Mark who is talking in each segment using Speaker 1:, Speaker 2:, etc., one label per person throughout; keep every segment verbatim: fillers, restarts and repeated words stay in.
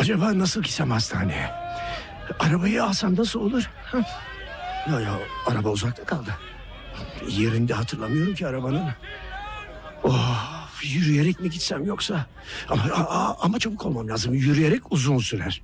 Speaker 1: Acaba nasıl gitsem hastaneye? Arabayı alsam nasıl olur? Ya ya araba uzakta kaldı. Yerini hatırlamıyorum ki arabanın. Oh, yürüyerek mi gitsem yoksa? Ama a, ama çabuk olmam lazım. Yürüyerek uzun sürer.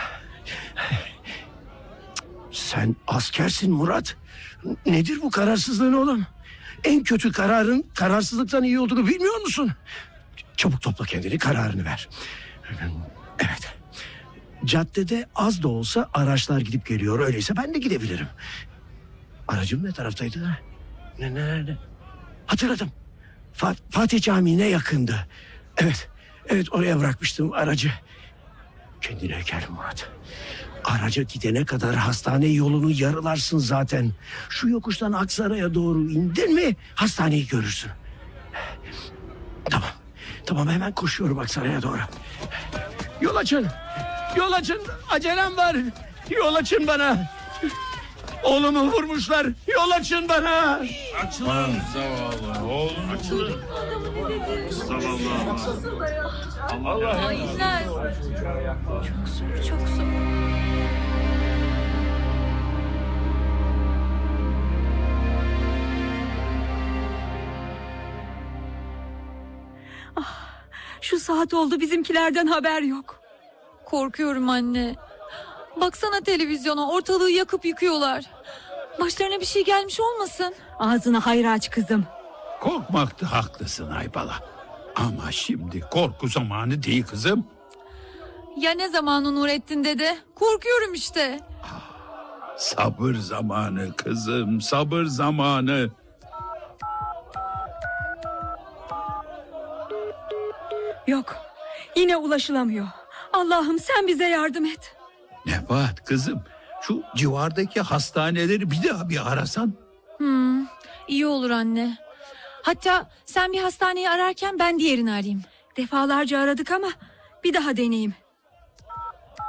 Speaker 1: Sen askersin Murat. Nedir bu kararsızlığın oğlum? En kötü kararın kararsızlıktan iyi olduğunu bilmiyor musun? Çabuk topla kendini, kararını ver. Evet. Caddede az da olsa araçlar gidip geliyor. Öyleyse ben de gidebilirim. Aracım ne taraftaydı? Ne nerede? Hatırladım. Fa- Fatih Camii'ne yakındı. Evet. Evet, oraya bırakmıştım aracı. Kendine gel Murat. Araca gidene kadar hastane yolunu yarılarsın zaten. Şu yokuştan Aksaray'a doğru indin mi hastaneyi görürsün. Tamam. Tamam, hemen koşuyorum Aksaray'a doğru. Yol açın. Yol açın. Acelem var. Yol açın bana. Oğlumu vurmuşlar. Yol açın bana.
Speaker 2: Açılın zavallı. Oğlum açılın. Zavallı. Allah
Speaker 3: Hainler. Çok zor, çok zor.
Speaker 4: Ah, şu saat oldu, bizimkilerden haber yok.
Speaker 3: Korkuyorum anne. Baksana televizyona, ortalığı yakıp yıkıyorlar. Başlarına bir şey gelmiş olmasın?
Speaker 4: Ağzını hayır aç kızım.
Speaker 5: Korkmakta haklısın Aybala. Ama şimdi korku zamanı değil kızım.
Speaker 3: Ya ne zamanı Nurettin dede? Korkuyorum işte.
Speaker 5: Sabır zamanı kızım, sabır zamanı.
Speaker 4: Yok, yine ulaşılamıyor. Allah'ım sen bize yardım et.
Speaker 5: Nebahat kızım, şu civardaki hastaneleri bir daha bir arasan.
Speaker 3: Hmm, iyi olur anne. Hatta sen bir hastaneyi ararken ben diğerini arayayım.
Speaker 4: Defalarca aradık ama bir daha deneyeyim.